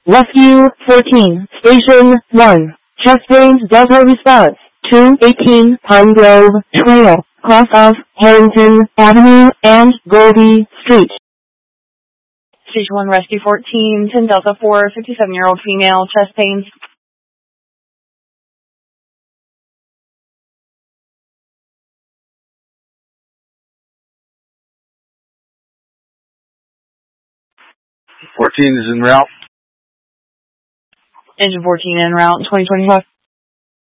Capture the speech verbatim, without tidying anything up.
Rescue fourteen, Station one, chest pains Delta response, two eighteen Pine Grove Trail, cross of Harrington Avenue and Goldie Street. Station one, Rescue fourteen, ten Delta four, fifty-seven-year-old female, chest pains. fourteen is en route. Engine fourteen en route, twenty twenty-five.